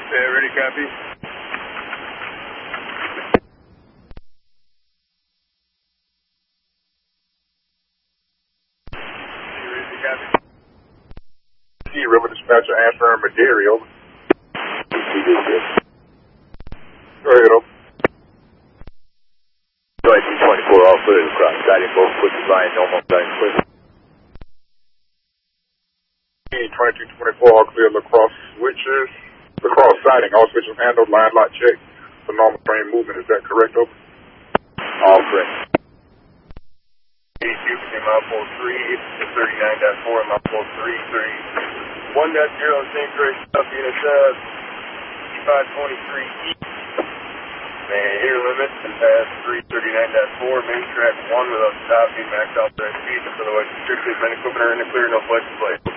Yeah, ready, copy. Ready, copy. River dispatcher answering Maderi, over. Go ahead, over. 2224 all clear across. Guiding both quick line, normal guiding quick. 2224 all clear lacrosse switches. Lacrosse siding, all switches handled, line lock check for normal train movement. Is that correct, over? All correct. Mile 43, 39.4, mile 43, 1.0, same grade stuff, unit 523 east. And air limit and pass 339.4, main track 1 without stopping, max out there speed, otherwise restricted, men equipment are in the clear, no flex plate.